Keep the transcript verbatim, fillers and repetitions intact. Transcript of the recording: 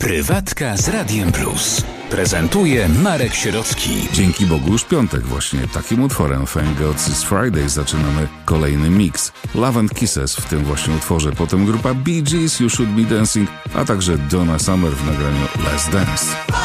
Prywatka z Radiem Plus. Prezentuje Marek Sierocki. Dzięki Bogu już piątek właśnie. Takim utworem Thank God It's Friday zaczynamy kolejny mix. Love and Kisses w tym właśnie utworze. Potem grupa Bee Gees, You Should Be Dancing, a także Donna Summer w nagraniu Let's Dance.